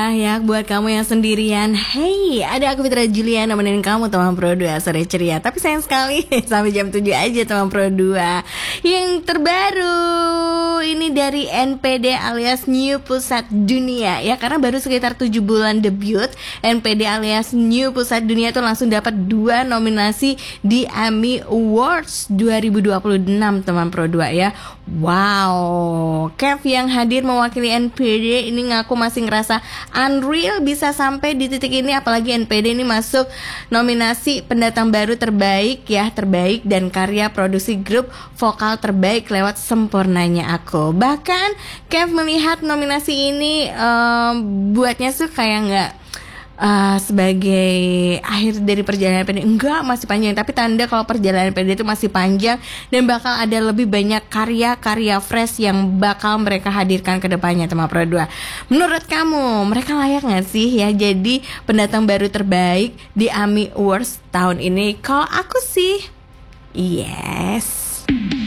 ya buat kamu yang sendirian. Hey, ada aku Fitra Julian nemenin kamu teman Pro 2 sore ceria. Tapi sayang sekali sampai jam 7 aja teman Pro 2. Yang terbaru ini dari NPD alias New Pusat Dunia ya, karena baru sekitar 7 bulan debut, NPD alias New Pusat Dunia tuh langsung dapat 2 nominasi di AMI Awards 2026 teman Pro 2 ya. Wow, Kev yang hadir mewakili NPD ini ngaku masih ngerasa unreal bisa sampai di titik ini, apalagi NPD ini masuk nominasi pendatang baru terbaik ya, terbaik dan karya produksi grup vokal terbaik lewat Sempurnanya Aku. Bahkan Kev melihat nominasi ini buatnya tuh kayak nggak sebagai akhir dari perjalanan PD. Enggak, masih panjang. Tapi tanda kalau perjalanan PD itu masih panjang dan bakal ada lebih banyak karya-karya fresh yang bakal mereka hadirkan ke depannya teman Pro 2. Menurut kamu mereka layak gak sih ya jadi pendatang baru terbaik di AMI Awards tahun ini? Kalau aku sih yes.